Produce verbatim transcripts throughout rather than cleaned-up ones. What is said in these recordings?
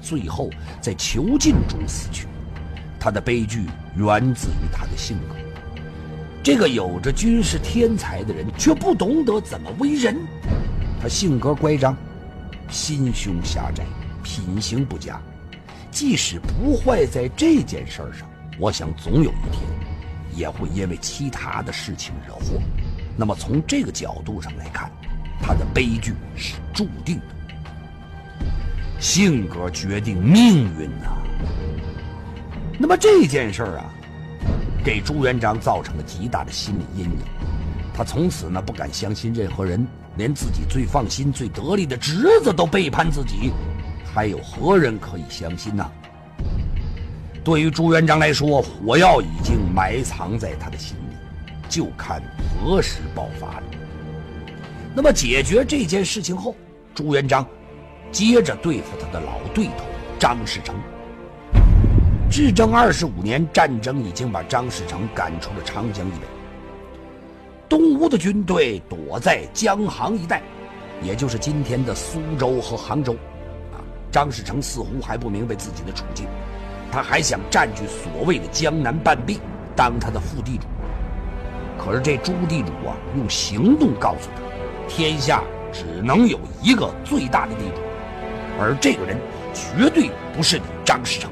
最后在囚禁中死去。他的悲剧源自于他的性格。这个有着军事天才的人，却不懂得怎么为人。他性格乖张，心胸狭窄，品行不佳。即使不坏在这件事上，我想总有一天也会因为其他的事情惹祸。那么从这个角度上来看，他的悲剧是注定的。性格决定命运啊。那么这件事啊，给朱元璋造成了极大的心理阴影。他从此呢不敢相信任何人，连自己最放心最得力的侄子都背叛自己，还有何人可以相信呢？对于朱元璋来说，火药已经埋藏在他的心里，就看何时爆发了。那么解决这件事情后，朱元璋接着对付他的老对头张士诚。至正二十五年，战争已经把张士诚赶出了长江以北，东吴的军队躲在江杭一带，也就是今天的苏州和杭州。啊，张士诚似乎还不明白自己的处境，他还想占据所谓的江南半壁，当他的副地主。可是这朱地主啊，用行动告诉他，天下只能有一个最大的地主，而这个人绝对不是你张士诚。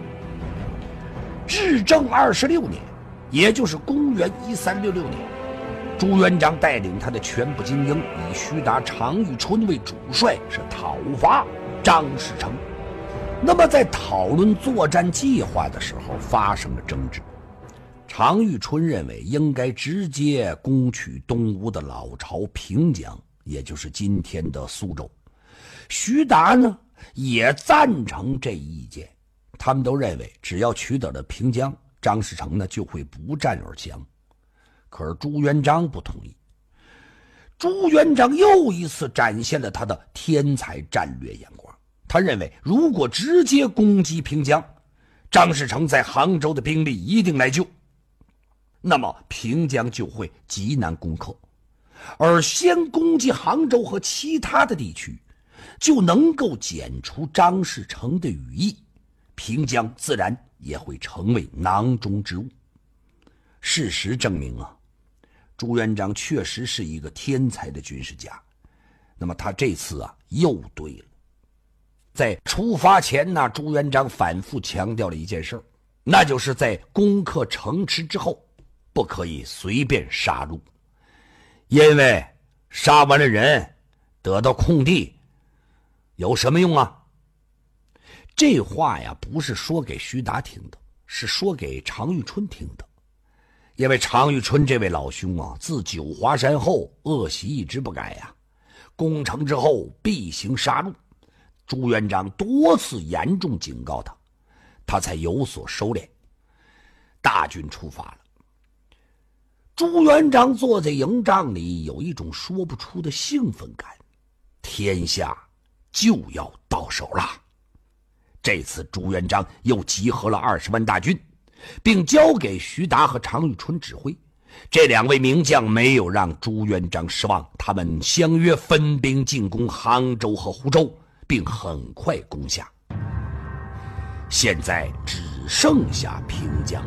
至正二十六年，也就是公元一三六六年，朱元璋带领他的全部精英，以徐达、常遇春为主帅，是讨伐张士诚。那么在讨论作战计划的时候，发生了争执。常遇春认为应该直接攻取东吴的老巢平江，也就是今天的苏州。徐达呢也赞成这一意见，他们都认为只要取得了平江，张士诚呢就会不战而降。可是朱元璋不同意。朱元璋又一次展现了他的天才战略眼光。他认为如果直接攻击平江，张士诚在杭州的兵力一定来救，那么平江就会极难攻克，而先攻击杭州和其他的地区，就能够剪除张士诚的羽翼，平江自然也会成为囊中之物。事实证明啊，朱元璋确实是一个天才的军事家。那么他这次啊又对了。在出发前呢，朱元璋反复强调了一件事，那就是在攻克城池之后，不可以随便杀戮，因为杀完了人，得到空地，有什么用啊？这话呀，不是说给徐达听的，是说给常遇春听的。因为常遇春这位老兄啊，自九华山后恶习一直不改呀、啊，攻城之后必行杀戮。朱元璋多次严重警告他，他才有所收敛。大军出发了，朱元璋坐在营帐里，有一种说不出的兴奋感，天下就要到手了。这次朱元璋又集合了二十万大军，并交给徐达和常遇春指挥。这两位名将没有让朱元璋失望，他们相约分兵进攻杭州和湖州，并很快攻下。现在只剩下平江。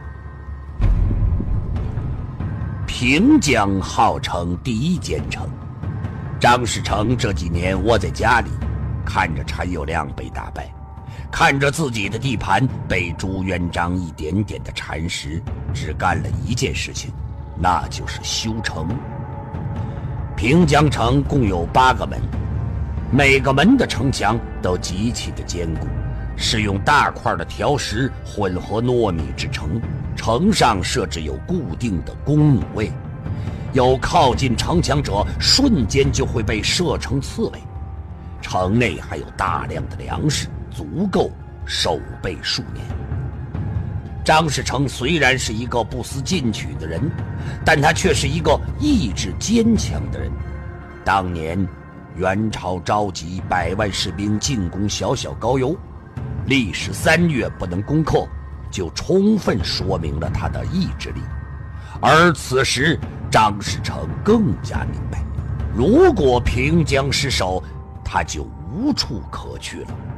平江号称第一坚城，张士诚这几年窝在家里，看着陈友谅被打败，看着自己的地盘被朱元璋一点点的蚕食，只干了一件事情，那就是修城。平江城共有八个门，每个门的城墙都极其的坚固，是用大块的条石混合糯米制成，城上设置有固定的弓弩位，有靠近城墙者瞬间就会被射成刺猬。城内还有大量的粮食，足够守备数年。张士诚虽然是一个不思进取的人，但他却是一个意志坚强的人。当年元朝召集百万士兵进攻小小高邮，历时三月不能攻克，就充分说明了他的意志力。而此时张士诚更加明白，如果平江失守，他就无处可去了。